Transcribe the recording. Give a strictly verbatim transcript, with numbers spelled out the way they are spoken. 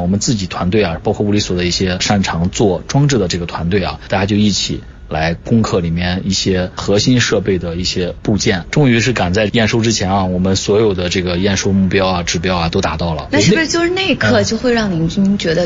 我们自己团队啊，包括物理所的一些擅长做装置的这个团队啊，大家就一起来攻克里面一些核心设备的一些部件，终于是赶在验收之前啊，我们所有的这个验收目标啊、指标啊都达到了。 那是不是就是那一刻就会让您觉得